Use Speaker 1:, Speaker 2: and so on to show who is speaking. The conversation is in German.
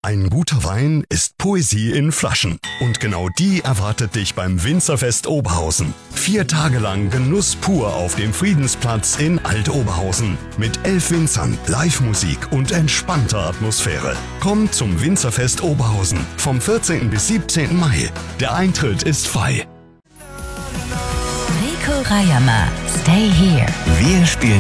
Speaker 1: Ein guter Wein ist Poesie in Flaschen. Und genau die erwartet dich beim Winzerfest Oberhausen. 4 Tage lang Genuss pur auf dem Friedensplatz in Alt-Oberhausen. Mit 11 Winzern, Live-Musik und entspannter Atmosphäre. Komm zum Winzerfest Oberhausen vom 14. bis 17. Mai. Der Eintritt ist frei.
Speaker 2: Rico Rayama, Stay Here.
Speaker 3: Wir spielen